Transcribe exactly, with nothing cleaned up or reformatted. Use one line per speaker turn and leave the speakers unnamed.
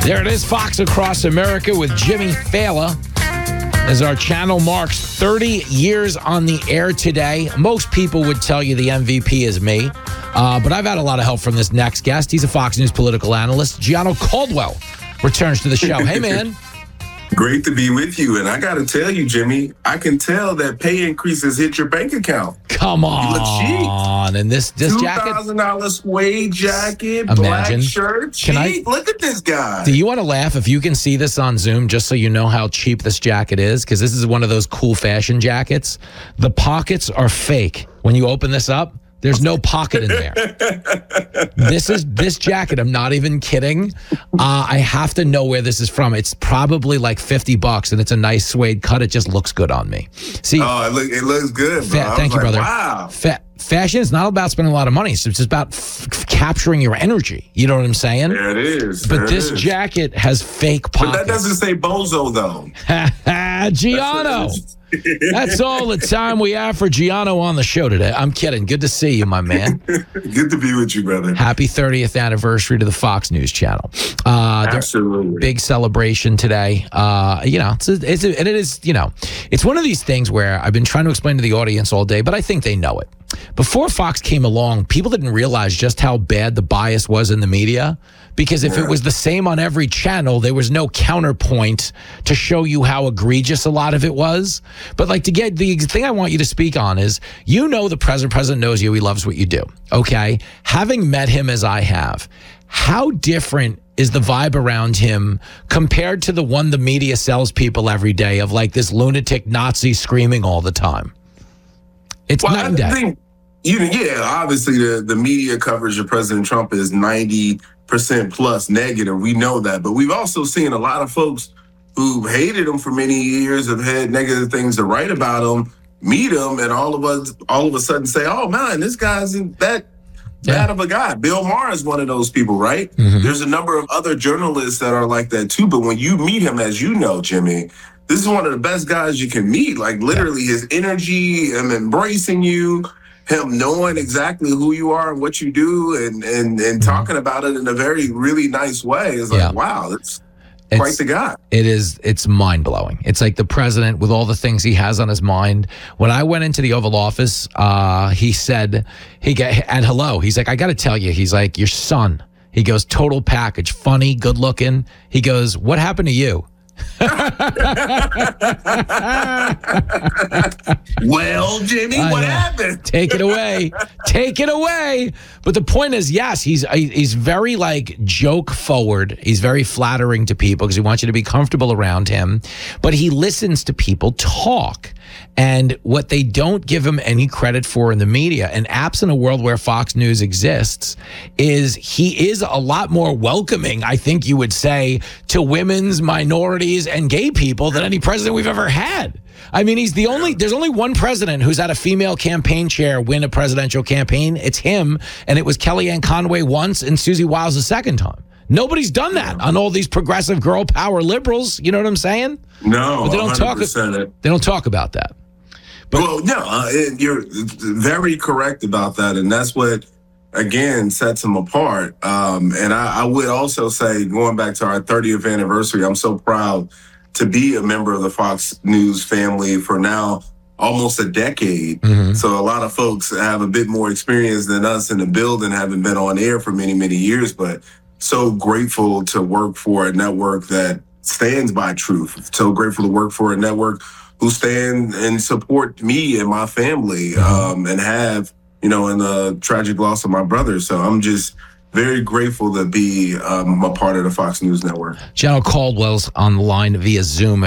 There it is, Fox Across America with Jimmy Failla. As our channel marks thirty years on the air today, most people would tell you the M V P is me. Uh, but I've had a lot of help from this next guest. He's a Fox News political analyst. Gianno Caldwell returns to the show. Hey, man.
Great to be with you. And I got to tell you, Jimmy, I can tell that pay increases hit your bank account.
Come on. And this, this jacket.
two thousand dollars suede jacket,
Imagine.
black shirt, cheap.
Can I,
Look at this guy.
Do you want to laugh if you can see this on Zoom just so you know how cheap this jacket is? Because this is one of those cool fashion jackets. The pockets are fake. When you open this up, there's no pocket in there. This is this jacket. I'm not even kidding. Uh, I have to know where this is from. It's probably like fifty bucks, and it's a nice suede cut. It just looks good on me. See,
oh, it, look, it looks good, bro.
Fa- thank you,
like,
brother.
Wow.
Fa- fashion is not about spending a lot of money. It's just about f- f- capturing your energy. You know what I'm saying?
There it is.
But
there
this
is.
jacket has fake pockets.
But that doesn't say bozo, though.
Gianno. That's all the time we have for Gianno on the show today. I'm kidding. Good to see you, my man.
Good to be with you, brother.
Happy thirtieth anniversary to the Fox News Channel. Uh,
Absolutely.
Big celebration today. Uh, you know, it's, a, it's a, and it is, you know, it's one of these things where I've been trying to explain to the audience all day, but I think they know it. Before Fox came along, people didn't realize just how bad the bias was in the media. Because if it was the same on every channel, there was no counterpoint to show you how egregious a lot of it was. But like to get the thing I want you to speak on is, you know, the president, president knows you. He loves what you do. Okay. Having met him as I have, how different is the vibe around him compared to the one the media sells people every day of like this lunatic Nazi screaming all the time? It's
well,
night and day.
I think, you know, yeah, obviously the, the media coverage of President Trump is ninety percent plus negative. We know that. But we've also seen a lot of folks who hated him for many years, have had negative things to write about him, meet him, and all of us all of a sudden say, oh, man, this guy's that
Yeah.
bad of a guy. Bill Maher is one of those people, right?
Mm-hmm.
There's a number of other journalists that are like that too. But when you meet him, as you know, Jimmy, this is one of the best guys you can meet. Like literally his energy, him embracing you, him knowing exactly who you are and what you do, and and and talking about it in a very, really nice way. It's like,
Yeah.
wow, that's
It's-
quite the guy.
It is, it's mind-blowing. It's like the president with all the things he has on his mind. When I went into the Oval Office, uh, he said, he got, and hello, he's like, I got to tell you, he's like, your son. He goes, total package, funny, good looking. He goes, what happened to you?
Well, Jimmy,
I
what
know.
happened?
Take it away. Take it away. But the point is, yes, he's he's very like joke forward. He's very flattering to people because he wants you to be comfortable around him. But he listens to people talk. And what they don't give him any credit for in the media, and absent a world where Fox News exists, is he is a lot more welcoming, I think you would say, to women's, minorities, and gay people than any president we've ever had. I mean, he's the only, there's only one president who's had a female campaign chair win a presidential campaign. It's him, and it was Kellyanne Conway once and Susie Wiles the second time. Nobody's done that on all these progressive girl power liberals. You know what I'm saying?
No,
But they don't talk.
it.
They don't talk about that. But,
well, no, uh, it, you're very correct about that, and that's what again sets him apart. Um, and I, I would also say, going back to our thirtieth anniversary, I'm so proud to be a member of the Fox News family for now almost a decade.
Mhm.
So a lot of folks have a bit more experience than us in the building, having been on air for many, many years, but so grateful to work for a network that stands by truth. So grateful to work for a network who stand and support me and my family, um, and have, you know, in the tragic loss of my brother. So I'm just very grateful to be um, a part of the Fox News network.
Gianno Caldwell's on the line via Zoom.